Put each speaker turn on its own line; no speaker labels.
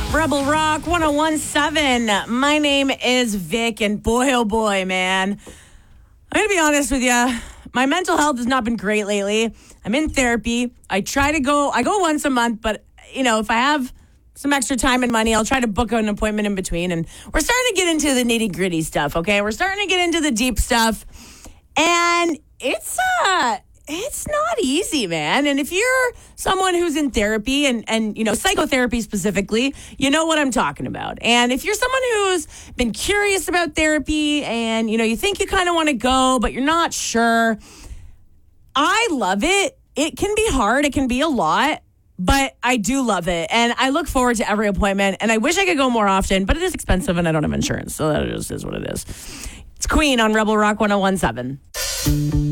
Rebel Rock 1017. My name is Vic, and boy, oh boy, man. I'm going to be honest with you. My mental health has not been great lately. I'm in therapy. I go once a month, but, if I have some extra time and money, I'll try to book an appointment in between. And we're starting to get into the nitty gritty stuff, okay? We're starting to get into the deep stuff. And it's not easy, man. And if you're someone who's in therapy and psychotherapy specifically, you know what I'm talking about. And if you're someone who's been curious about therapy and, you think you kind of want to go, but you're not sure, I love it. It can be hard. It can be a lot, but I do love it. And I look forward to every appointment. And I wish I could go more often, but it is expensive and I don't have insurance. So that just is what it is. It's Queen on Rebel Rock 1017.